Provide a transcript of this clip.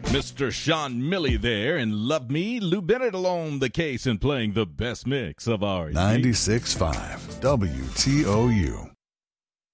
Mr. Sean Milley there, and Love Me, Lou Bennett alone the case and playing the best mix of our 96.5 WTOU.